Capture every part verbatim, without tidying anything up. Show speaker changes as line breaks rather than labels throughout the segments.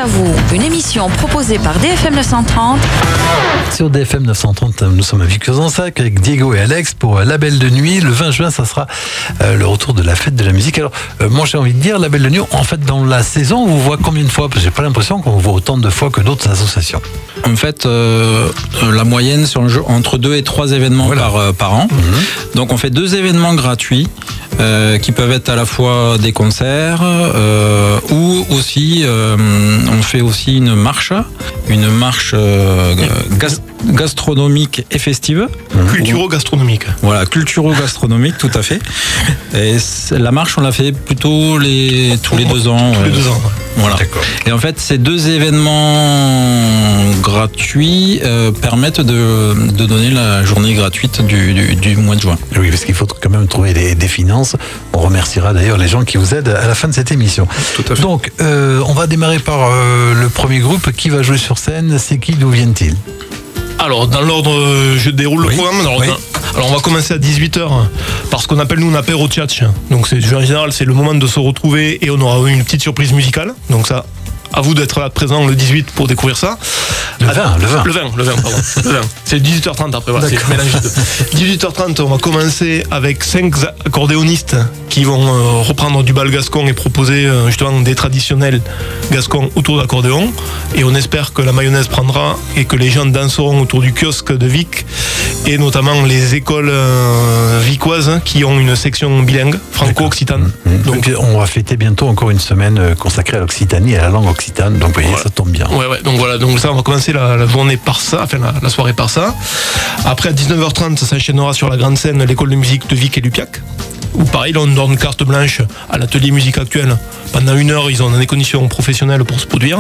à vous, une émission proposée par D F M neuf cent trente.
Sur D F M neuf cent trente, nous sommes à Vic-Fezensac avec Diego et Alex pour La Belle de Nuit. Le vingt juin, ça sera euh, le retour de la fête de la musique. Alors, euh, moi j'ai envie de dire, La Belle de Nuit, en fait, dans la saison, on vous voit combien de fois? Parce que j'ai pas l'impression qu'on vous voit autant de fois que d'autres associations.
En fait, euh, la moyenne, c'est entre deux et trois événements voilà. par, euh, par an. Mmh. Donc, on fait deux événements gratuits. Euh, qui peuvent être à la fois des concerts euh, ou aussi euh, on fait aussi une marche, une marche euh, gas- gastronomique et festive.
Culturo-gastronomique.
Voilà, culturo-gastronomique, tout à fait. Et la marche, on la fait plutôt les, tous les deux ans.
Tous les
euh,
deux ans, ouais.
Voilà. D'accord. Et en fait, ces deux événements gratuits euh, permettent de, de donner la journée gratuite du, du, du mois de juin.
Oui, parce qu'il faut quand même trouver des, des finances. On remerciera d'ailleurs les gens qui vous aident à la fin de cette émission.
Tout à fait.
Donc, euh, on va démarrer par euh, le premier groupe. Qui va jouer sur scène? C'est qui? D'où viennent-ils?
Alors, dans l'ordre, je déroule
oui.
le programme. Alors,
oui.
dans, alors, on va commencer à dix-huit heures par ce qu'on appelle, nous, un apéro tchatch. Donc, c'est, en général, c'est le moment de se retrouver et on aura une petite surprise musicale. Donc, ça, à vous d'être là présent le dix-huit pour découvrir ça.
Le vingt, le vingt.
Le vingt, le vingt, pardon. le vingt. C'est dix-huit heures trente après, voilà, c'est mélange de deux. dix-huit heures trente, on va commencer avec cinq accordéonistes qui vont euh, reprendre du bal gascon et proposer euh, justement des traditionnels gascons autour de l'accordéon. Et on espère que la mayonnaise prendra et que les gens danseront autour du kiosque de Vic et notamment les écoles euh, vicoises qui ont une section bilingue, franco-occitane.
Mmh. Donc, donc on va fêter bientôt encore une semaine consacrée à l'Occitanie et à la langue occitane. Donc vous voyez, voilà. Ça tombe bien.
Ouais, ouais. Donc voilà. Donc ça, on va commencer la, la journée par ça, enfin la, la soirée par ça. Après à dix-neuf heures trente, ça s'enchaînera sur la grande scène l'école de musique de Vic et Lupiac. Où pareil, là on donne carte blanche à l'atelier musique actuelle. Pendant une heure, ils ont des conditions professionnelles pour se produire.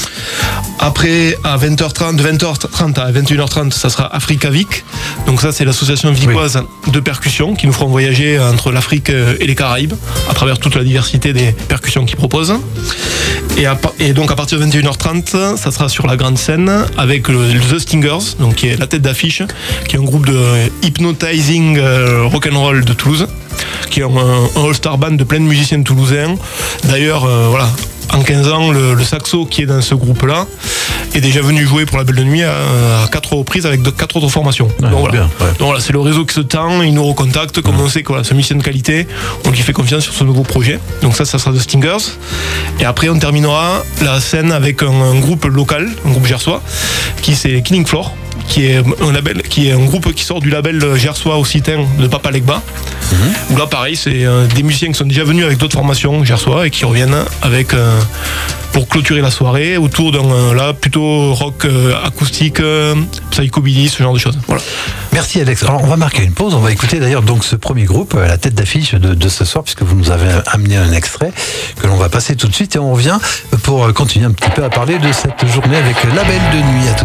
Après, à vingt heures trente, de vingt heures trente à vingt et une heures trente, ça sera Africa Vic. Donc ça, c'est l'association vicoise oui. de percussion qui nous feront voyager entre l'Afrique et les Caraïbes à travers toute la diversité des percussions qu'ils proposent. Et, à, et donc à partir de vingt et une heures trente, ça sera sur la grande scène avec le, le The Stingers, donc qui est la tête d'affiche, qui est un groupe de hypnotizing euh, rock'n'roll de Toulouse, qui est un, un all-star band de plein de musiciens toulousains. D'ailleurs, euh, voilà. En quinze ans, le, le saxo qui est dans ce groupe-là est déjà venu jouer pour La Belle de Nuit à, à quatre reprises avec de, quatre autres formations.
Ouais,
donc, voilà.
Bien, ouais.
donc voilà, c'est le réseau qui se tend, il nous recontacte, comme mmh. on sait que voilà, c'est un musicien de qualité, on lui fait confiance sur ce nouveau projet. Donc ça, ça sera The Stingers. Et après, on terminera la scène avec un, un groupe local, un groupe gersois, qui c'est Killing Floor, qui est un label, qui est un groupe qui sort du label gersois occitan de Papa Legba. Mmh. Où là, pareil, c'est euh, des musiciens qui sont déjà venus avec d'autres formations gersois et qui reviennent avec euh, pour clôturer la soirée autour d'un euh, là plutôt rock euh, acoustique, euh, psychobilly, ce genre de choses. Voilà.
Merci Alex. Alors on va marquer une pause. On va écouter d'ailleurs donc ce premier groupe, la tête d'affiche de, de ce soir, puisque vous nous avez amené un extrait que l'on va passer tout de suite et on revient pour continuer un petit peu à parler de cette journée avec La Belle de Nuit. À tout